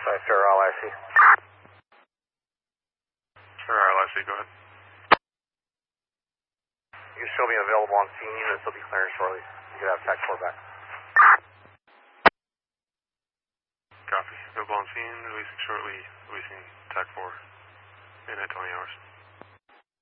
Sure, RLIC. Sure, RLIC, go ahead. You can show me available on scene, this will be clearing shortly. You could have TAC 4 back. Copy. Available on scene, releasing shortly, releasing TAC 4 in at 20 hours.